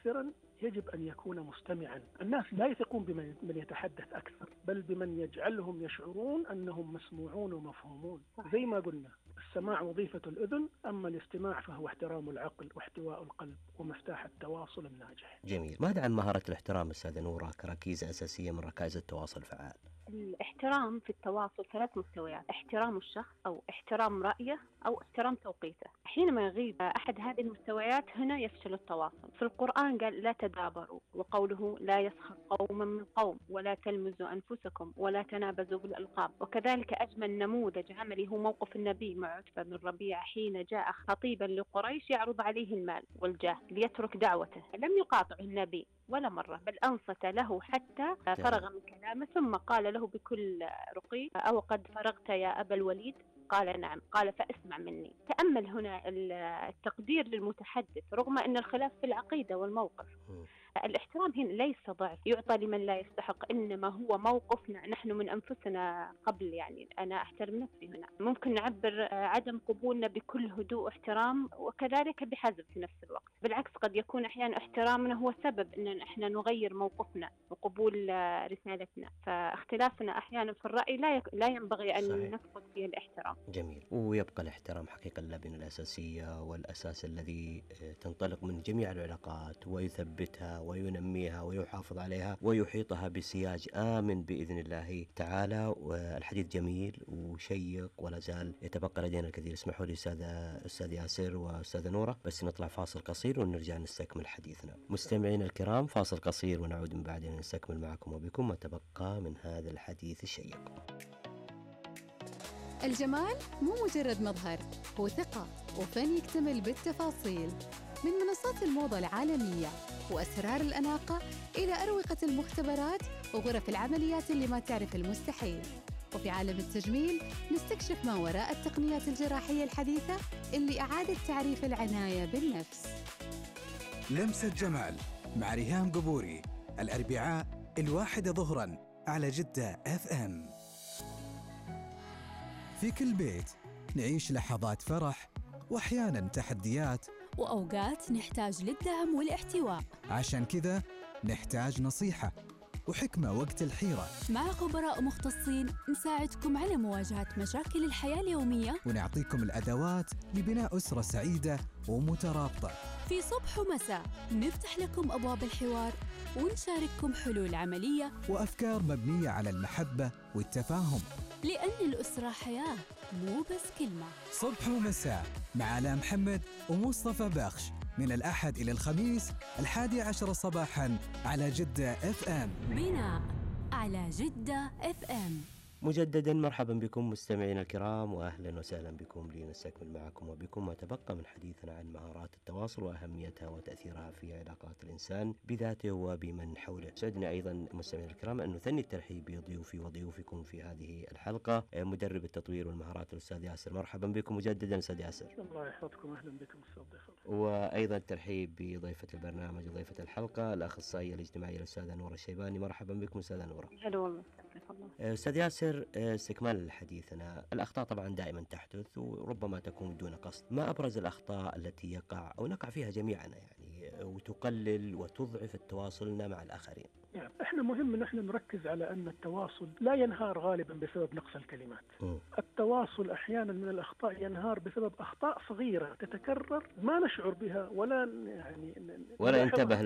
مؤثرا يجب أن يكون مستمعا. الناس لا يثقون بمن يتحدث أكثر، بل بمن يجعلهم يشعرون أنهم مسموعون ومفهومون. زي ما قلنا، السماع وظيفة الأذن، أما الاستماع فهو احترام العقل واحتواء القلب ومفتاح التواصل الناجح. جميل. ماذا عن مهارة الاحترام أستاذة نورة كركيزة أساسية من ركائز التواصل الفعال؟ الاحترام في التواصل 3 مستويات: احترام الشخص أو احترام رأيه أو احترام توقيته. حينما يغيب أحد هذه المستويات هنا يفشل التواصل. في القرآن قال لا تدابروا، وقوله لا يسخر قوم من قوم ولا تلمزوا أنفسكم ولا تنابزوا بالألقاب. وكذلك أجمل نموذج عملي هو موقف النبي مع عتبة بن ربيعة حين جاء خطيبا لقريش يعرض عليه المال والجاه ليترك دعوته. لم يقاطع النبي ولا مرة، بل أنصت له حتى فرغ من كلامه، ثم قال له بكل رقي: أو قد فرغت يا أبا الوليد؟ قال نعم. قال فاسمع مني. تأمل هنا التقدير للمتحدث رغم أن الخلاف في العقيدة والموقف. الاحترام هنا ليس ضعف يعطى لمن لا يستحق، إنما هو موقفنا نحن من أنفسنا قبل. يعني أنا أحترم نفسي هنا. ممكن نعبر عدم قبولنا بكل هدوء واحترام، وكذلك بحزم في نفس الوقت. بالعكس، قد يكون أحيانا احترامنا هو سبب أن احنا نغير موقفنا وقبول رسالتنا. فاختلافنا أحيانا في الرأي لا ينبغي أن نفقد فيه الاحترام. جميل. ويبقى الاحترام حقيقة اللبنة الأساسية والأساس الذي تنطلق من جميع العلاقات ويثبتها وينميها ويحافظ عليها ويحيطها بسياج آمن بإذن الله تعالى. والحديث جميل وشيق ولا زال يتبقى لدينا الكثير. اسمحوا لي أستاذ ياسر وأستاذة نورة بس نطلع فاصل قصير ونرجع نستكمل حديثنا. مستمعين الكرام، فاصل قصير ونعود من بعدين نستكمل معكم وبكم ما تبقى من هذا الحديث الشيق. الجمال مو مجرد مظهر، هو ثقة وفن يكتمل بالتفاصيل. من منصات الموضة العالمية وأسرار الأناقة إلى أروقة المختبرات وغرف العمليات اللي ما تعرف المستحيل. وفي عالم التجميل نستكشف ما وراء التقنيات الجراحية الحديثة اللي أعادت تعريف العناية بالنفس. لمسة جمال مع ريهام قبوري، الأربعاء 1 ظهراً على جدة FM. في كل بيت نعيش لحظات فرح وأحياناً تحديات، وأوقات نحتاج للدعم والاحتواء. عشان كذا نحتاج نصيحة وحكمة وقت الحيرة. مع خبراء مختصين نساعدكم على مواجهة مشاكل الحياة اليومية، ونعطيكم الأدوات لبناء أسرة سعيدة ومترابطة. في صبح ومساء نفتح لكم أبواب الحوار ونشارككم حلول عملية وأفكار مبنية على المحبة والتفاهم، لأن الأسرة حياة مو بس كلمة. صبح ومساء مع آلاء محمد ومصطفى بخش، من الأحد إلى الخميس 11 صباحاً على جدة FM. بناء على جدة FM. مجددا مرحبا بكم مستمعينا الكرام، واهلا وسهلا بكم لنستكمل معكم وبكم ما تبقى من حديثنا عن مهارات التواصل واهميتها وتاثيرها في علاقات الانسان بذاته وبمن حوله. سعدنا ايضا مستمعينا الكرام ان نثني الترحيب بضيوفي وضيوفكم في هذه الحلقه مدرب التطوير والمهارات الاستاذ ياسر. مرحبا بكم مجددا استاذ ياسر. الله يحفظكم، اهلا بكم استاذ ضيف. وايضا الترحيب بضيفه البرنامج وضيفه الحلقه الاخصائيه الاجتماعيه الاستاذه نورة الشيباني. مرحبا بكم استاذه نورة. هلا والله. استاذ ياسر، استكمال حديثنا، الأخطاء طبعا دائما تحدث وربما تكون دون قصد. ما أبرز الأخطاء التي يقع أو نقع فيها جميعنا يعني وتقلل وتضعف تواصلنا مع الآخرين؟ يعني احنا مهم ان احنا نركز على ان التواصل لا ينهار غالبا بسبب نقص الكلمات. التواصل احيانا من الاخطاء ينهار بسبب اخطاء صغيره تتكرر ما نشعر بها ولا ولا ينتبه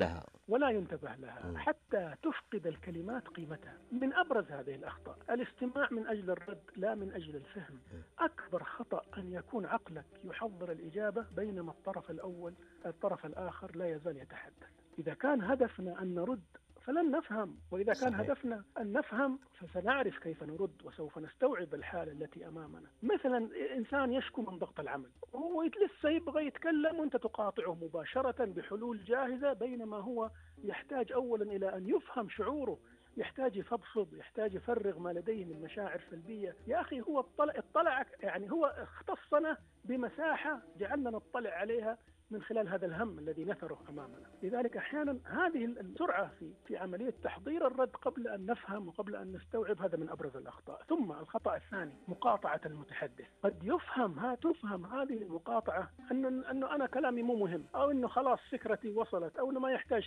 لها حتى تفقد الكلمات قيمتها. من ابرز هذه الاخطاء الاستماع من اجل الرد لا من اجل الفهم. اكبر خطأ ان يكون عقلك يحضر الاجابه بينما الطرف الاخر لا يزال يتحدث. اذا كان هدفنا ان نرد فلن نفهم، وإذا كان هدفنا أن نفهم فسنعرف كيف نرد وسوف نستوعب الحالة التي أمامنا. مثلا إنسان يشكو من ضغط العمل وهو لسه يبغى يتكلم وأنت تقاطعه مباشرة بحلول جاهزة، بينما هو يحتاج أولا إلى أن يفهم شعوره، يحتاج يفضفض، يحتاج يفرغ ما لديه من مشاعر سلبية. يا أخي هو اطلع يعني هو اختصنا بمساحة جعلنا نطلع عليها من خلال هذا الهم الذي نثره أمامنا. لذلك أحيانا هذه السرعة في عملية تحضير الرد قبل أن نفهم وقبل أن نستوعب، هذا من أبرز الأخطاء. ثم الخطأ الثاني مقاطعة المتحدث. قد تفهم هذه المقاطعة أنه أنا كلامي مو مهم، أو أنه خلاص فكرتي وصلت، أو أنه ما يحتاج